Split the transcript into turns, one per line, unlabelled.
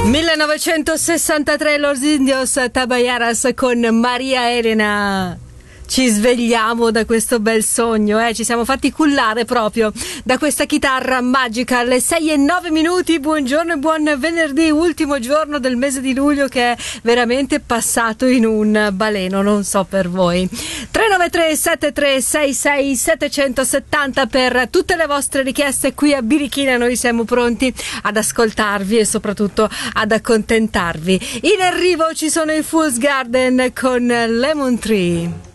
1963 Los Indios Tabayaras con Maria Elena. Ci svegliamo da questo bel sogno, ci siamo fatti cullare proprio da questa chitarra magica alle 6:09. Buongiorno e buon venerdì, ultimo giorno del mese di luglio che è veramente passato in un baleno, non so per voi. 393 7366 770 per tutte le vostre richieste qui a Birichina. Noi siamo pronti ad ascoltarvi e soprattutto ad accontentarvi. In arrivo ci sono i Fool's Garden con Lemon Tree.